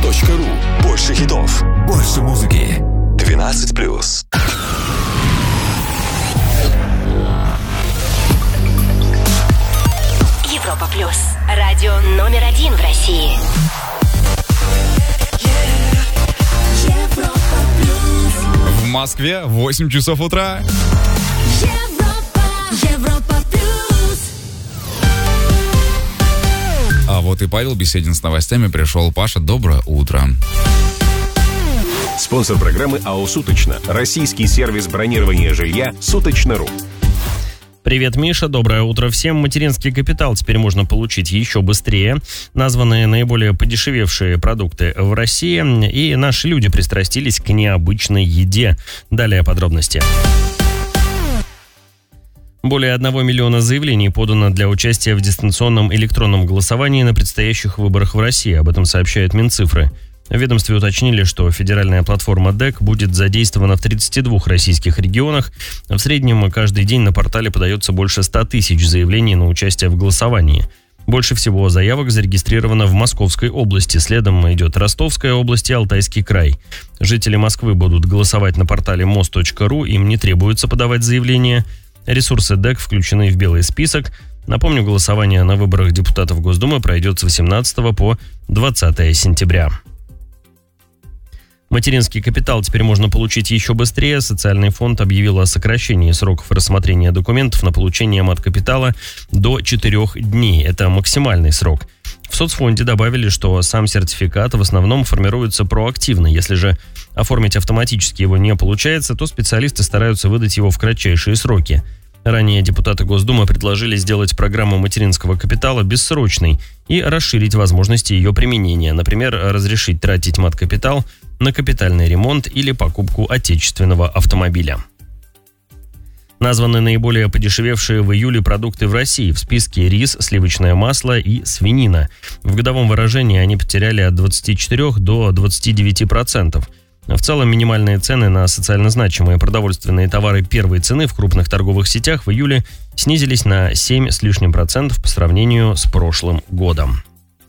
Mosto.ru. Больше хитов. Больше музыки. 12+. Европа Плюс. Радио номер 1 в России. В Москве 8 часов утра. Европа Плюс. А вот и Павел Беседин с новостями пришел. Паша, доброе утро. Спонсор программы АО «Суточно». Российский сервис бронирования жилья «Суточно.ру». Привет, Миша, доброе утро всем. Материнский капитал теперь можно получить еще быстрее. Названы наиболее подешевевшие продукты в России. И наши люди пристрастились к необычной еде. Далее подробности. Более 1 миллиона заявлений подано для участия в дистанционном электронном голосовании на предстоящих выборах в России. Об этом сообщают Минцифры. В ведомстве уточнили, что федеральная платформа ДЭК будет задействована в 32 российских регионах. В среднем каждый день на портале подается больше 100 тысяч заявлений на участие в голосовании. Больше всего заявок зарегистрировано в Московской области. Следом идет Ростовская область и Алтайский край. Жители Москвы будут голосовать на портале mosto.ru. Им не требуется подавать заявление. Ресурсы ДЭК включены в белый список. Напомню, голосование на выборах депутатов Госдумы пройдет с 18 по 20 сентября. Материнский капитал теперь можно получить еще быстрее. Социальный фонд объявил о сокращении сроков рассмотрения документов на получение маткапитала до 4 дней. Это максимальный срок. В соцфонде добавили, что сам сертификат в основном формируется проактивно. Если же оформить автоматически его не получается, то специалисты стараются выдать его в кратчайшие сроки. Ранее депутаты Госдумы предложили сделать программу материнского капитала бессрочной и расширить возможности ее применения. Например, разрешить тратить маткапитал на капитальный ремонт или покупку отечественного автомобиля. Названы наиболее подешевевшие в июле продукты в России. В списке рис, сливочное масло и свинина. В годовом выражении они потеряли от 24 до 29%. В целом минимальные цены на социально значимые продовольственные товары первой цены в крупных торговых сетях в июле снизились на 7 с лишним процентов по сравнению с прошлым годом.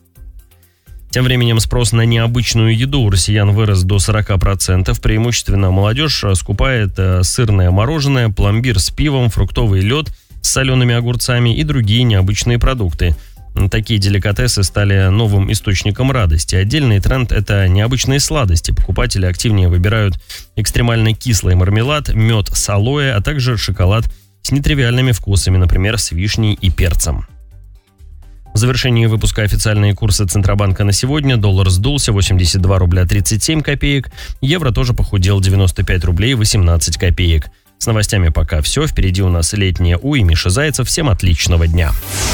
Тем временем спрос на необычную еду у россиян вырос до 40%. Преимущественно молодежь скупает сырное мороженое, пломбир с пивом, фруктовый лед с солеными огурцами и другие необычные продукты. Такие деликатесы стали новым источником радости. Отдельный тренд – это необычные сладости. Покупатели активнее выбирают экстремально кислый мармелад, мед с алоэ, а также шоколад с нетривиальными вкусами, например, с вишней и перцем. В завершении выпуска официальные курсы Центробанка на сегодня. Доллар сдулся 82 рубля 37 копеек. Евро тоже похудел 95 рублей 18 копеек. С новостями пока все. Впереди у нас летняя У и Миша Зайцев. Всем отличного дня.